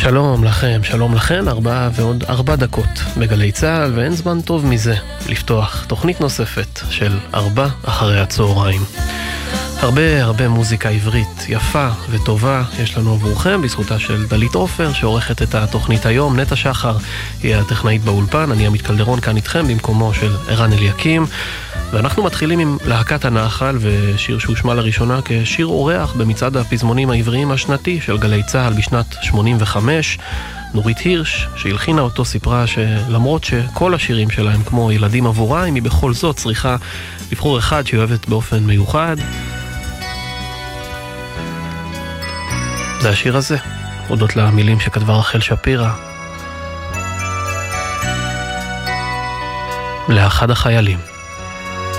שלום לכם, שלום לכן, 4:04 בגלי צהל, ואין זמן טוב מזה לפתוח תוכנית נוספת של 4:00. הרבה מוזיקה עברית יפה וטובה יש לנו עבורכם, בזכותה של דלית עופר שעורכת את התוכנית היום. נטע שחר היא הטכנאית באולפן, אני עמית קלדרון כאן איתכם במקומו של ערן אליקים, ואנחנו מתחילים עם להקת הנחל ושיר שהושמע לראשונה כשיר אורח במצעד הפזמונים העבריים השנתי של גלי צהל בשנת 85. נורית הירש שהלחינה אותו סיפרה שלמרות שכל השירים שלהם כמו ילדים עבורה, היא בכל זאת צריכה לבחור אחד שהיא אוהבת באופן מיוחד. זה השיר הזה, הודות למילים שכתבה רחל שפירא לאחד החיילים.